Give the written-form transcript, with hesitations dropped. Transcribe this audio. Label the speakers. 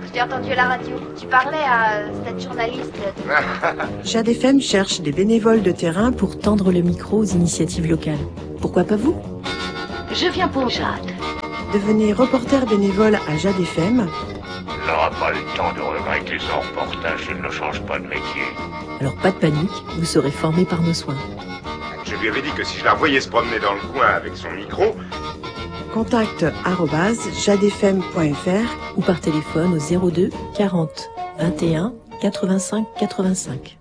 Speaker 1: Je t'ai entendu à la radio. Tu parlais à cette journaliste.
Speaker 2: Jade FM cherche des bénévoles de terrain pour tendre le micro aux initiatives locales. Pourquoi pas vous?
Speaker 3: Je viens pour Jade.
Speaker 2: Devenez reporter bénévole à Jade FM.
Speaker 4: Elle n'aura pas le temps de regretter son reportage, elle ne change pas de métier.
Speaker 2: Alors pas de panique, vous serez formé par nos soins.
Speaker 5: Je lui avais dit que si je la voyais se promener dans le coin avec son micro...
Speaker 2: contact@jadefm.fr ou par téléphone au 02 40 21 85 85.